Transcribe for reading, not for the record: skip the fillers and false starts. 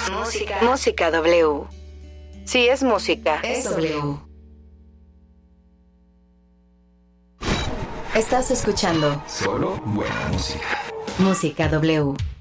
Música W. Si es música, es W. Estás escuchando solo buena música. Música W.